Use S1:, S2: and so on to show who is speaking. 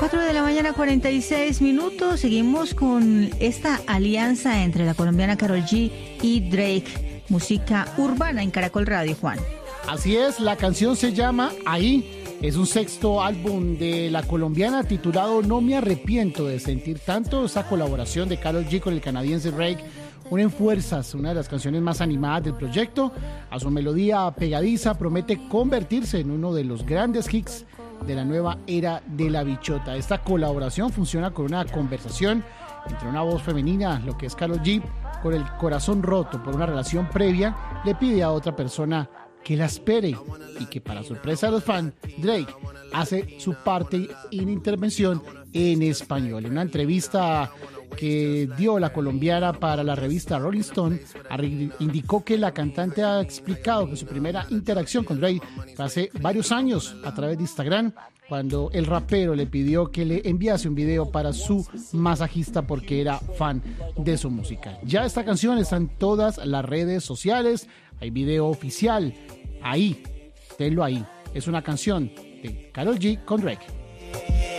S1: 4 de la mañana, 46 minutos. Seguimos con esta alianza entre la colombiana Karol G y Drake, música urbana en Caracol Radio, Juan.
S2: Así es, la canción se llama Ahí. Es un sexto álbum de la colombiana titulado No me arrepiento de sentir tanto. Esta colaboración de Karol G con el canadiense Drake unen fuerzas, una de las canciones más animadas del proyecto. A su melodía pegadiza promete convertirse en uno de los grandes hits de la nueva era de la bichota. Esta colaboración funciona con una conversación entre una voz femenina, lo que es Karol G, con el corazón roto por una relación previa, le pide a otra persona que la espere, y que para sorpresa de los fans, Drake hace su parte en intervención en español. En una entrevista que dio la colombiana para la revista Rolling Stone, indicó que la cantante ha explicado que su primera interacción con Drake fue hace varios años a través de Instagram, cuando el rapero le pidió que le enviase un video para su masajista porque era fan de su música. Ya esta canción está en todas las redes sociales, hay video oficial, ahí, tenlo ahí. Es una canción de Karol G con Drake.